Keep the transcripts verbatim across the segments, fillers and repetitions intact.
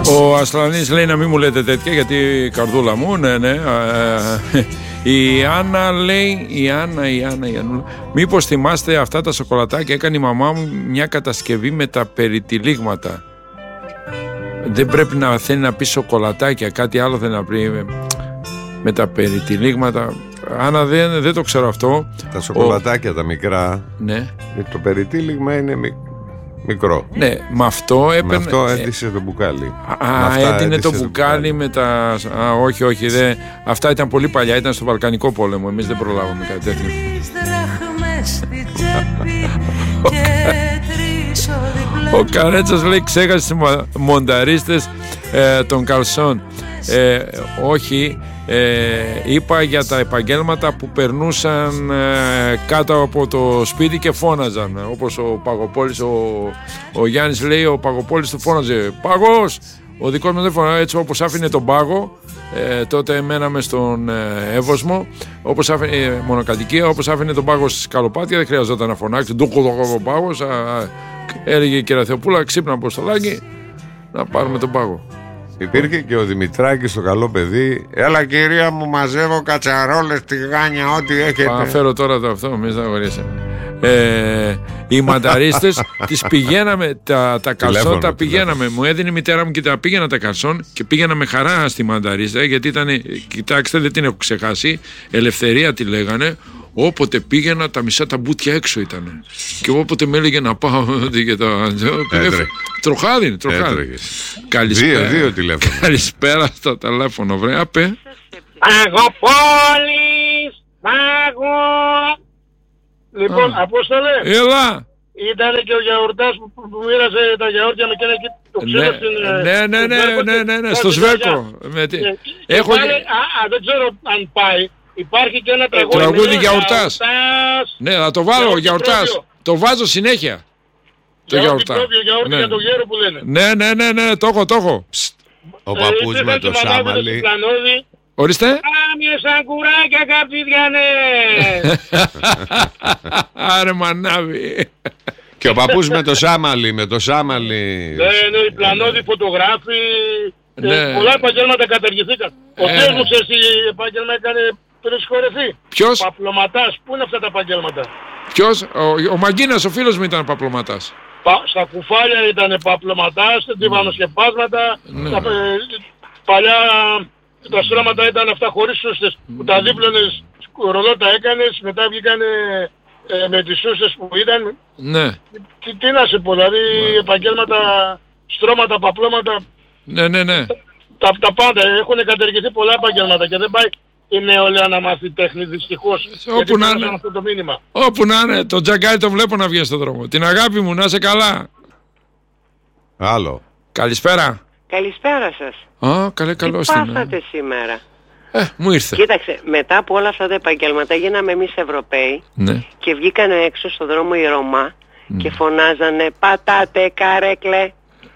Ο Ασλανής λέει να μην μου λέτε τέτοια, γιατί καρδούλα μου, ναι, ναι. Η Άννα λέει, η Άννα, η Άννα, η Άννα. Μήπως θυμάστε αυτά τα σοκολατάκια? Έκανε η μαμά μου μια κατασκευή με τα περιτυλίγματα. Δεν πρέπει να θέλει να πει σοκολατάκια, κάτι άλλο θέλει να πει με τα περιτυλίγματα. Άννα, δεν, δεν το ξέρω αυτό. Τα σοκολατάκια, ο... τα μικρά. Ναι. Το περιτύλιγμα είναι μικ... μικρό. Ναι, με αυτό έπαιρνε. Με αυτό έντυσε το μπουκάλι. Α, έντυνε το μπουκάλι με τα. Α, όχι, όχι. Δε... Αυτά ήταν πολύ παλιά, ήταν στο Βαλκανικό πόλεμο. Εμείς δεν προλάβαμε κάτι τέτοιο. Ο Καρέτσας λέει ξέχασε τις μονταρίστες ε, των καλσών. Ε, όχι, ε, είπα για τα επαγγέλματα που περνούσαν ε, κάτω από το σπίτι και φώναζαν, όπως ο Παγοπόλης. ο, ο Γιάννης λέει ο Παγοπόλης του φώναζε Παγός, ο δικός μας δεν φώναζε, έτσι όπως άφηνε τον πάγο. Ε, τότε μέναμε στον ε, Εύωσμο, όπως άφηνε, ε, μονοκατοικία, όπως άφηνε τον πάγο στη Σκαλοπάτια, δεν χρειαζόταν να φωνάξει ντούκο ο πάγος. Έλεγε η κυρία Θεοπούλα, ξύπνα αποστολάκι, να πάρουμε τον πάγο. Υπήρχε και ο Δημητράκης, το καλό παιδί. Έλα κυρία μου, μαζεύω κατσαρόλες, τηγάνια, ό,τι έχετε. Θα φέρω τώρα το αυτό, μην σταγορίσαι. Ε, οι μανταρίστες τις πηγαίναμε, τα, τα καλσόν τα πηγαίναμε. Μου έδινε η μητέρα μου και τα πήγαινα τα καλσόν και πήγαινα με χαρά στη μανταρίστα, γιατί ήταν, κοιτάξτε, δεν την έχω ξεχάσει, ελευθερία τη λέγανε. Όποτε πήγαινα, τα μισά τα μπουτια έξω ήταν. Και όποτε με έλεγε να πάω και το... Τροχάδι, τροχάδι. Καλησπέρα. Δύο, δύο τηλέφωνο. Καλησπέρα στο τηλέφωνο, βρε. Απέ. Παγοπόλης, Παγω. Λοιπόν, Απόστολε. Έλα. Ήτανε και ο γιαουρτάς που μοίρασε τα γιαούρτια με και ένα το ξύλο στην... Ναι, ναι, ναι, ναι, ναι, ναι, στο Σβέρκο. Έχω... Α, δεν ξέρω αν πάει. Υπάρχει και ένα τραγούδι. Τραγούδι γιαουρτάς. Ναι, θα το βάλω γιαουρτάς. Το βάζω συνέχεια. Το γιαουρτά. Ναι. Για το γέρο που λένε. Ναι, ναι, ναι, ναι, το έχω, το έχω. Ο παππούς με το σάμαλι. Ορίστε. Άμιε σαν κουράκια καπιδιανέ. Άρε μανάβι. Και ο παππούς με το σάμαλι, με το σάμαλι. Ναι, ναι, οι πλανόδοι φωτογράφοι. Πολλά επαγγέλματα καταργηθήκαν. Ο Θεός μου ξέρεις τι επάγγελμα έκανε πριν συγχωρεθεί. Ποιος? Παπλωματάς. Πού είναι αυτά τα επαγγέλματα? Ποιος? Ο, ο Μαγκίνας, ο φίλος μου ήταν παπλωματάς. Πα, στα κουφάλια ήταν παπλωματάς, mm. διβανοσκεπάσματα, mm. τα, ε, παλιά τα στρώματα ήταν αυτά χωρίς σούστες mm. που τα δίπλωνες, ρολό τα έκανες, μετά βγήκανε ε, με τις σούστες που ήταν. Ναι. Τι, τι να σε πω, δηλαδή mm. επαγγέλματα, στρώματα, παπλώματα. Ναι, ναι, ναι. Τα, τα πάντα, έχουν κατεργηθεί πολλά επαγγέλματα και δεν πάει η νεολαία να μάθει τέχνη, δυστυχώς. Όπου να είναι, αυτό το μήνυμα. Όπου να είναι, το τζαγκάρι το βλέπω να βγει στον δρόμο. Την αγάπη μου, να είσαι καλά. Άλλο. Καλησπέρα. Καλησπέρα σας. Α, καλέ, καλώς. Τι πάθατε σήμερα? Ε, μου ήρθε. Κοίταξε, μετά από όλα αυτά τα επαγγέλματα γίναμε εμείς Ευρωπαίοι, ναι, και βγήκανε έξω στον δρόμο οι Ρωμά mm. και φωνάζανε «Πατάτε καρέκλε».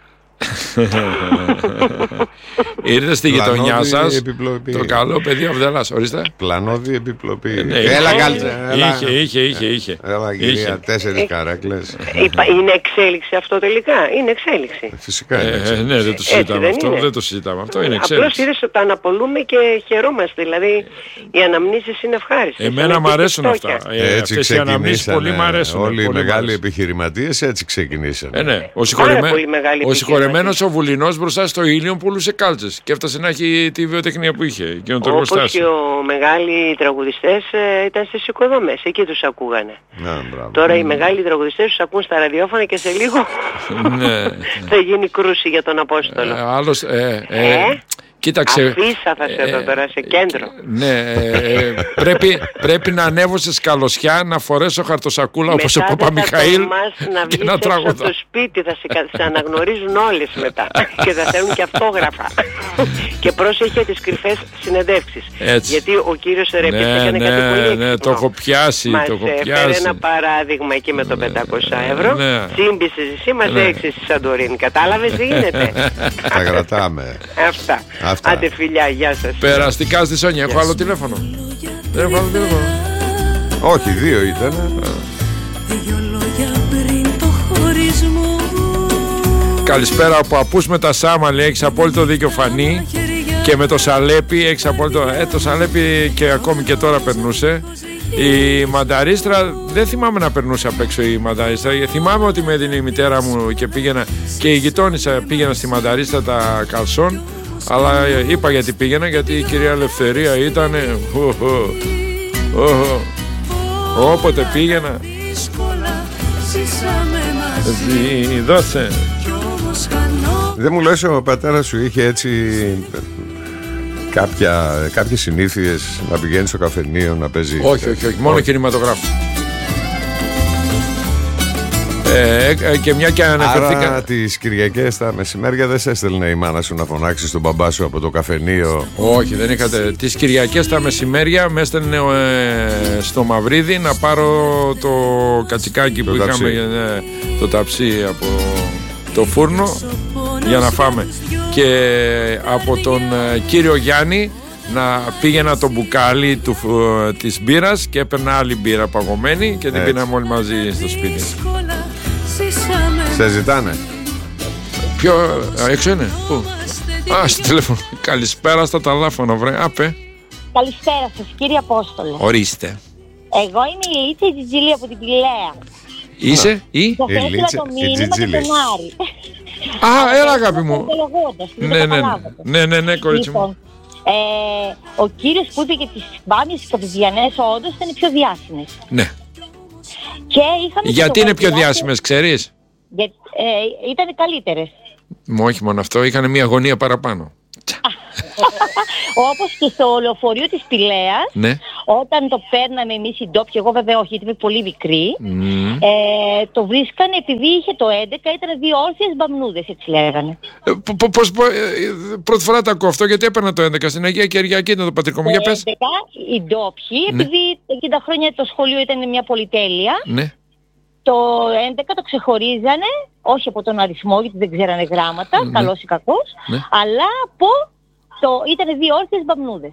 Ήρθε στη γειτονιά σας το καλό παιδί ο Βδελάς. Ορίστε. Πλανόδι επιπλοπή. Έλα κάλτσε. Είχε, είχε, είχε, είχε. Έλα κυρία, τέσσερις καρέκλες. Είναι εξέλιξη αυτό τελικά? Είναι εξέλιξη. Φυσικά είναι εξέλιξη. Ναι, δεν το συζητάμε αυτό. Δεν το συζητάμε αυτό. Είναι εξέλιξη. Απλώς είδες ότι τα αναπολούμε και χαιρόμαστε. Δηλαδή οι αναμνήσεις είναι ευχάριστες. Εμένα μου αρέσουν αυτά. Αυτές οι αναμνήσεις πολύ μου αρέσουν. Όλοι οι μεγάλοι επιχειρηματίες έτσι ξεκινήσανε. Ο συγχωρεμένος ο Βουλινός μπροστά στο Ήλιον πουλούσε κάλτσες και έφτασε να έχει τη βιοτεχνία που είχε. Όπως και ο μεγάλοι τραγουδιστές ε, ήταν στις οικοδομές, εκεί τους ακούγανε. Να, μπράβο. Τώρα οι μεγάλοι τραγουδιστές τους ακούν στα ραδιόφωνα και σε λίγο θα γίνει κρούση για τον Απόστολο. Ε, άλλος, ε, ε, ε, κοίταξε. Αφήσα θα σε εδώ τώρα σε κέντρο. Ναι, ε, πρέπει, πρέπει να ανέβω σε σκαλωσιά, να φορέσω χαρτοσακούλα όπως ο Παπαμιχαήλ και να τραγουδά. Από το σπίτι θα σε, σε αναγνωρίζουν όλες μετά και θα θέλουν και αυτόγραφα. Και πρόσεχε τις κρυφές συνεντεύξεις. Γιατί ο κύριος Ρέπης ναι, έκανε ναι, κάτι πολύ έξυπνο. Ναι, το έχω πιάσει. Μας το έχω έφερε πιάσει. ένα παράδειγμα εκεί με το πεντακόσια ευρώ. Ναι. Τσίμπησες εσύ, μας ναι. έριξες στη Σαντορίνη. Κατάλαβες τι γίνεται? Τα κρατάμε. Αυτά. Αυτά. Άντε φιλιά, γεια σας. Περαστικά στη Σόνια. Έχω άλλο τηλέφωνο. Δεν έχω άλλο τηλέφωνο. Όχι, δύο ήταν. καλησπέρα από Απούς με τα Σάμαλη. Έχεις απόλυτο δίκιο, Φανή. Και με το Σαλέπι έχεις απόλυτο. Ε, το Σαλέπι και ακόμη και τώρα περνούσε. Η Μανταρίστρα δεν θυμάμαι να περνούσε απ' έξω η Μανταρίστρα. Θυμάμαι ότι με έδινε η μητέρα μου και πήγαινα, και η γειτόνισσα πήγαινα στη Μανταρίστρα τα καλσόν. Αλλά είπα γιατί πήγαινα, γιατί η κυρία Ελευθερία ήταν. Όποτε πήγαινα. Δώσε. Δεν μου λες ο πατέρας σου είχε έτσι κάποια, κάποιες συνήθειες να πηγαίνει στο καφενείο να παίζει? Όχι, όχι, όχι, μόνο κινηματογράφο. Ε, και μια και αναφερθήκα. Άρα τις Κυριακές τα μεσημέρια δεν σε έστελνε η μάνα σου να φωνάξεις τον μπαμπά σου από το καφενείο? Όχι, δεν είχατε. Τις Κυριακές τα μεσημέρια με έστελνε ε, στο Μαυρίδι να πάρω το κατσικάκι το που ταψί. είχαμε, ε, το ταψί από το φούρνο για να φάμε. Και από τον ε, κύριο Γιάννη να πήγαινα το μπουκάλι του, ε, της μπύρας και έπαιρνα άλλη μπύρα παγωμένη και την πίναμε όλοι μαζί στο σπίτι. Σε ζητάνε? Ποιο, έξω είναι? Πού? Α, στο τηλέφωνο. Καλησπέρα στα ταλάφωνα, βρε. Άπε. Καλησπέρα σας, κύριε Απόστολε. Ορίστε. Εγώ είμαι η Λίτσα η Τζιτζίλη από την Πηλαία. Είσαι η? Το έστειλα το μήνυμα και τον Άρη. Α, έλα αγάπη μου. Ναι, ναι, ναι, ναι, ναι, κορίτσι μου. Ε, ο κύριος που είπε για τις μπάμιες τις καπιζιανές όντως ήταν οι πιο διάσημες. Ναι. Και είχαμε. Γιατί είναι πιο διάσημες, ξέρεις? Για, ε, ήταν καλύτερες. Όχι μόνο αυτό, είχαν μια γωνία παραπάνω. Όπως και στο λεωφορείο της Πηλαίας, ναι. Όταν το παίρναμε εμείς οι ντόπιοι, εγώ βέβαια όχι, γιατί είμαι πολύ μικρή, mm. ε, το βρίσκανε επειδή είχε το έντεκα, ήταν δύο όρθιες μπαμνούδες, έτσι λέγανε. Ε, πώς, πρώτη φορά το ακούω αυτό, γιατί έπαιρνα το έντεκα στην Αγία Κυριακή, ήταν το πατρικό μου, για πες. Το έντεκα, οι ντόπιοι, ναι. Επειδή εκατό χρόνια το σχολείο ήταν μια πολυτέλεια, ναι. Το έντεκα το ξεχωρίζανε, όχι από τον αριθμό, γιατί δεν ξέρανε γράμματα, ναι. Καλός ή κακός, ναι. Αλλά από το ήταν δύο όρθιες μπαμνούδες.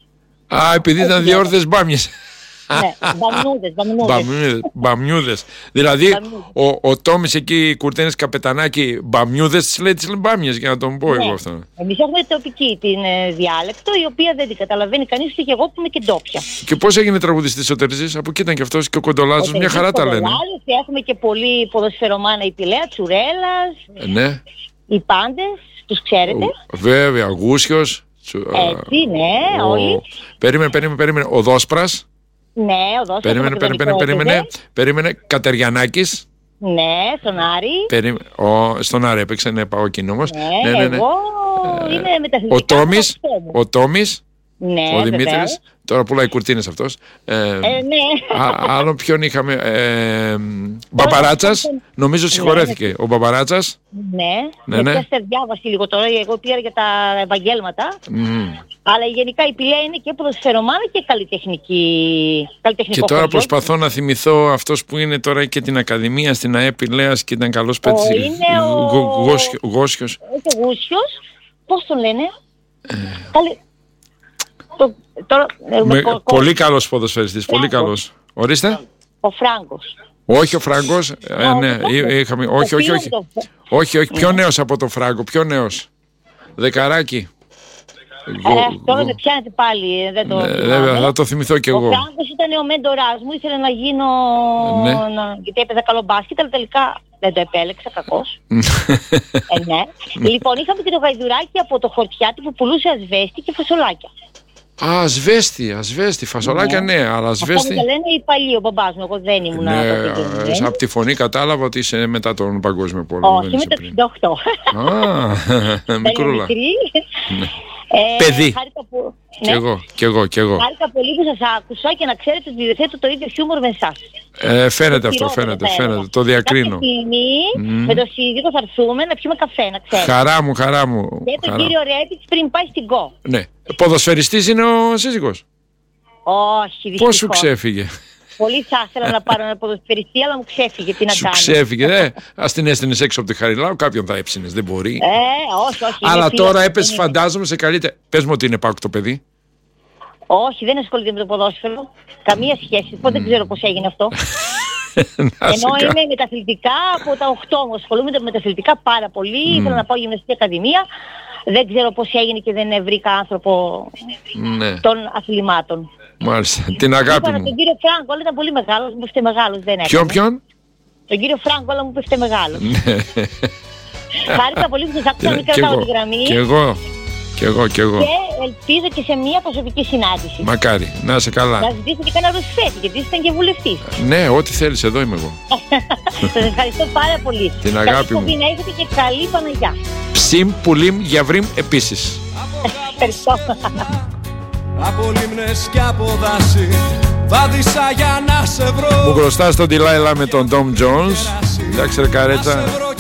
Α, επειδή ήταν δύο όρθιες μπάμιες. Ναι, μπαμνούδες, μπαμνούδες. Μπαμνούδες. Δηλαδή, ο, ο Τόμης εκεί, Κουρτένης Καπετανάκη, μπαμνούδες τις λέει τις μπάμιες, για να τον πω, ναι. Εγώ αυτό. Εμείς έχουμε τοπική την ε, διάλεκτο, η οποία δεν την καταλαβαίνει κανείς, και εγώ που είμαι και ντόπια. Και πώς έγινε τραγουδιστής ο Τερζής? Από εκεί ήταν και αυτός και ο Κοντολάζος, μια χαρά τα λένε. Έχουμε και πολύ ποδοσφαιρομάνα, η Πηλαία, Τσουρέλας, ε, ναι. Οι πάντες, τους ξέρετε. Ο, βέβαια, Αγούσιος. Έτσι, ναι, ο, όλοι. Περίμενε, περίμενε, περίμενε. Ο Δόσπρας. Ναι, ο Δόσπρας. Περίμενε, περίμενε, περίμενε, περίμενε. Κατεριανάκης. Ναι, στον Άρη. Περίμενε. Ο, στον Άρη έπαιξε, ναι, πάω εκείνο όμως. Ναι, ναι, ναι, ναι. Εγώ ε, είμαι μεταθλητικά. Ο Τόμης, ο Τόμης. Ναι, ο Δημήτρης, τώρα πουλάει κουρτίνες αυτός. Ε, ε, ναι. Α, άλλο ποιον είχαμε. Ε, Μπαμπαράτσας, νομίζω συγχωρέθηκε. Ναι, ναι. Ο Μπαμπαράτσας. Ναι, ναι, ναι. Και διάβαση λίγο τώρα, εγώ πήρα για τα Ευαγγέλματα. Mm. Αλλά γενικά η Πηλαία είναι και ποδοσφαιρομάνα και καλλιτεχνική. Και τώρα χωριό. Προσπαθώ να θυμηθώ αυτός που είναι τώρα και την Ακαδημία στην ΑΕ Πηλαίας και ήταν καλός παίκτης. Είναι ο Γόσιος. Ο Γούσιος, πώς τον λένε. Καλή. Το, τώρα, με, κο, πολύ κο, καλός ποδοσφαιριστής, πολύ καλός. Ορίστε. Ο Φράγκος. Όχι ο Φράγκος, ε, ναι, είχαμε, όχι, όχι, όχι, όχι, όχι, πιο νέος από τον Φράγκο, πιο νέος. Δεκαράκι. Ε, τώρα με πιάνετε πάλι, δεν το θυμάμαι. Ναι, θα το θυμηθώ κι εγώ. Ο Φράγκος ήταν ο μέντορας μου, ήθελε να γίνω, ναι. να, γιατί έπαιζα καλό μπάσκετ, αλλά τελικά δεν το επέλεξα, κακώς. ε, ναι. Λοιπόν, είχαμε και το γαϊδουράκι από το Χορτιάτι που πουλούσε ασβέστη και φασολάκια. Α, ασβέστη, ασβέστη, φασολάκια, ναι, ναι, αλλά ασβέστη. Αυτό μου λένε οι παλιοί, ο μπαμπάς μου, εγώ δεν ήμουν. Ναι, ε, από τη φωνή κατάλαβα ότι είσαι μετά τον Παγκόσμιο Πόλεμο. Όχι, με το εξήντα οκτώ. Α, μικρούλα. Ε, παιδί. Που... Κι ναι. εγώ, κι εγώ, κι εγώ. Χάρηκα πολύ που σας άκουσα και να ξέρετε ότι διαθέτω το ίδιο χιούμορ με εσάς. Ε, φαίνεται αυτό, φαίνεται, φαίνεται, το διακρίνω. Κάποια στιγμή mm. με το σύζυγο θα έρθουμε να πιούμε καφέ, να ξέρετε. Χαρά μου, χαρά μου. Και τον κύριο Ρέπιτς πριν πάει στην ΚΟ. Ναι. Ποδοσφαιριστής είναι ο σύζυγος? Όχι, δυστυχώς. Πώς σου ξέφυγε? Πολύ θα ήθελα να πάρω ένα ποδοσφαιριστή, αλλά μου ξέφυγε. Τι να σου κάνω. Σου ξέφυγε, ε. Ας την έστεινες έξω από τη Χαριλάου, κάποιον θα έψινες, δεν μπορεί. Ε, όχι, όχι. Αλλά τώρα έπεσε, φαντάζομαι, σε καλύτερα. Πες μου ότι είναι ΠΑΟΚ το παιδί. Όχι, δεν ασχολείται με το ποδόσφαιρο. Καμία σχέση. Mm. Δεν ξέρω πώς έγινε αυτό. Ενώ είμαι μεταθλητικά από τα οκτώ μου. Ασχολούμαι με μεταθλητικά πάρα πολύ. Mm. Ήθελα να πάω γυμναστική ακαδημία. Δεν ξέρω πώς έγινε και δεν βρήκα άνθρωπο ναι. των αθλημάτων. Μάλιστα. Την αγάπη Είπα μου. Τον κύριο Φράγκο, αλλά ήταν πολύ μεγάλος. Μου πέφτε μεγάλος, δεν έκανε. Ποιον, ποιον? Τον κύριο Φράγκο, αλλά μου πέφτε μεγάλος. Χάρηκα πολύ που σας άκουσα να μην κρατάω τη γραμμή. Κι εγώ. Κι εγώ, κι εγώ. Και ελπίζω και σε μια προσωπική συνάντηση. Μακάρι, να είσαι καλά. Να ζητήσω και κανένα ρουσφέτη, γιατί ήσταν και βουλευτής. Ναι, ό,τι θέλεις, εδώ είμαι εγώ. Σας ευχαριστώ πάρα πολύ. Την αγάπη μου. Καλή να έχετε και καλή Παναγιά. Ψιμ, πουλίμ, γιαβρίμ επίσης. Ευχαριστώ. Από λίμνες και από δάση βάδισα για να σε βρω. Μου χρωστάς τον Τιλάιλα με τον Tom Jones. Εντάξει ρε καρέτσα.